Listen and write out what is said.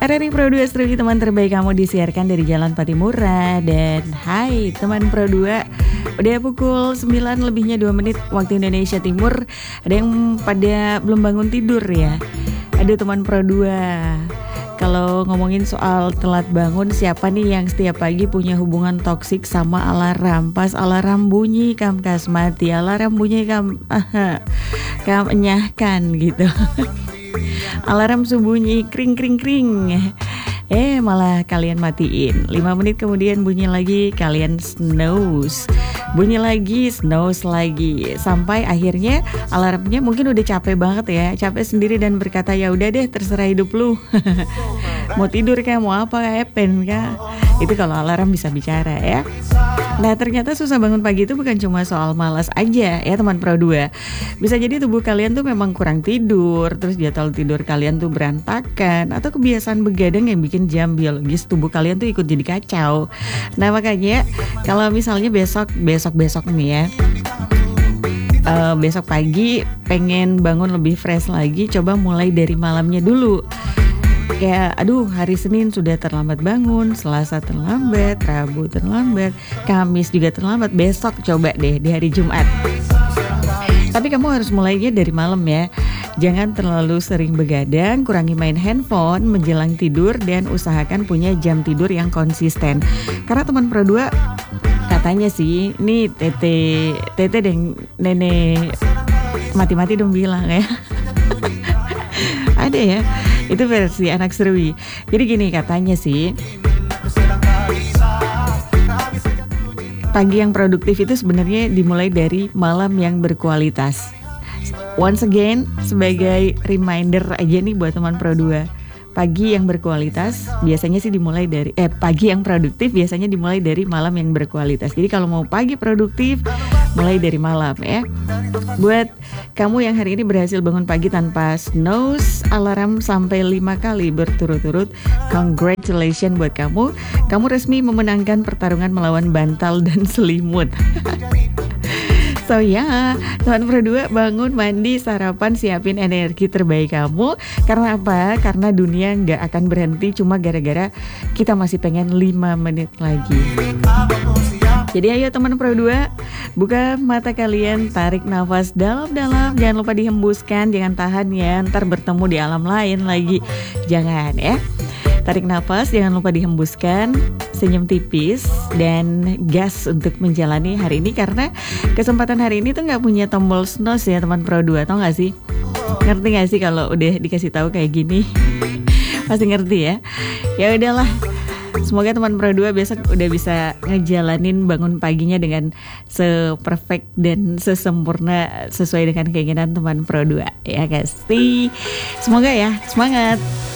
RRI Pro 2 Studio, teman terbaik kamu, disiarkan dari Jalan Patimura. Dan hai teman Pro 2, udah pukul 9 lebihnya 2 menit waktu Indonesia Timur. Ada yang pada belum bangun tidur ya. Aduh teman Pro 2, kalau ngomongin soal telat bangun, siapa nih yang setiap pagi punya hubungan toksik sama alarm? Pas alarm bunyi kam kas mati, alarm bunyi kam enyahkan gitu. Alarm bunyi kring kring kring, malah kalian matiin. 5 menit kemudian bunyi lagi, kalian snooze. Bunyi lagi, snooze lagi. Sampai akhirnya alarmnya mungkin udah capek banget ya, capek sendiri dan berkata ya udah deh terserah hidup lu. Mau tidur kah, mau apa, pen kah? Itu kalau alarm bisa bicara ya. Nah ternyata susah bangun pagi itu bukan cuma soal malas aja ya teman Pro 2. Bisa jadi tubuh kalian tuh memang kurang tidur, terus jadwal tidur kalian tuh berantakan, atau kebiasaan begadang yang bikin jam biologis tubuh kalian tuh ikut jadi kacau. Nah makanya kalau misalnya besok nih ya, besok pagi pengen bangun lebih fresh lagi, coba mulai dari malamnya dulu. Kayak aduh hari Senin sudah terlambat bangun, Selasa terlambat, Rabu terlambat, Kamis juga terlambat, besok coba deh di hari Jumat. Tapi kamu harus mulainya dari malam ya. Jangan terlalu sering begadang, kurangi main handphone menjelang tidur, dan usahakan punya jam tidur yang konsisten. Karena teman Pro 2 katanya sih, nih tete dan nenek mati-mati dong bilang ya. Ada ya, itu versi anak serwi. Jadi gini katanya sih, pagi yang produktif itu sebenarnya dimulai dari malam yang berkualitas. Once again, sebagai reminder aja nih buat teman Pro 2, pagi yang berkualitas biasanya sih dimulai dari pagi yang produktif biasanya dimulai dari malam yang berkualitas. Jadi kalau mau pagi produktif, mulai dari malam ya. Buat kamu yang hari ini berhasil bangun pagi tanpa snooze alarm sampai 5 kali berturut-turut, congratulations buat kamu. Kamu resmi memenangkan pertarungan melawan bantal dan selimut. So ya, teman Pro 2, bangun, mandi, sarapan, siapin energi terbaik kamu. Karena apa? Karena dunia gak akan berhenti cuma gara-gara kita masih pengen 5 menit lagi. Jadi ayo teman Pro 2, buka mata kalian, tarik nafas dalam-dalam, jangan lupa dihembuskan, jangan tahan ya, ntar bertemu di alam lain lagi. Jangan ya. Tarik nafas, jangan lupa dihembuskan, senyum tipis, dan gas untuk menjalani hari ini. Karena kesempatan hari ini tuh gak punya tombol snooze ya teman Pro 2, tau gak sih? Ngerti gak sih kalau udah dikasih tahu kayak gini? Pasti ngerti ya? Ya udahlah, semoga teman Pro 2 besok udah bisa ngejalanin bangun paginya dengan seperfect dan sesempurna sesuai dengan keinginan teman Pro 2. Ya guys, semoga ya, semangat.